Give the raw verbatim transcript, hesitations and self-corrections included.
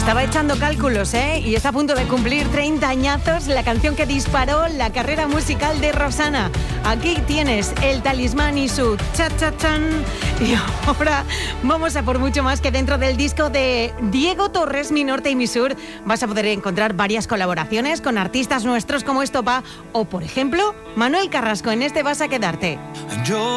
Estaba echando cálculos, ¿eh? Y está a punto de cumplir treinta añazos la canción que disparó la carrera musical de Rosana. Aquí tienes El Talismán y su cha-cha-chan. Y ahora vamos a por mucho más, que dentro del disco de Diego Torres, Mi Norte y Mi Sur, vas a poder encontrar varias colaboraciones con artistas nuestros como Estopa o, por ejemplo, Manuel Carrasco. En este Vas a quedarte. Yo